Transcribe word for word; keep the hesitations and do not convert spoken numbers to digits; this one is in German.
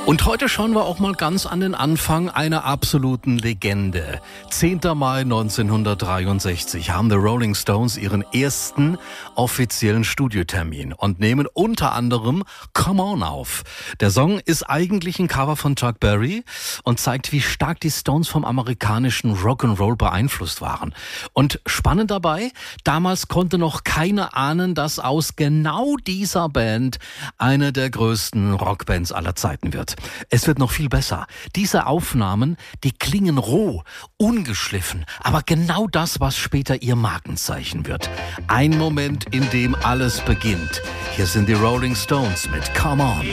Und heute schauen wir auch mal ganz an den Anfang einer absoluten Legende. zehnter Mai neunzehnhundertdreiundsechzig haben The Rolling Stones ihren ersten offiziellen Studiotermin und nehmen unter anderem Come On auf. Der Song ist eigentlich ein Cover von Chuck Berry und zeigt, wie stark die Stones vom amerikanischen Rock'n'Roll beeinflusst waren. Und spannend dabei, damals konnte noch keiner ahnen, dass aus genau dieser Band eine der größten Rockbands aller Zeiten wird. Es wird noch viel besser. Diese Aufnahmen, die klingen roh, ungeschliffen, aber genau das, was später ihr Markenzeichen wird. Ein Moment, in dem alles beginnt. Hier sind die Rolling Stones mit Come On.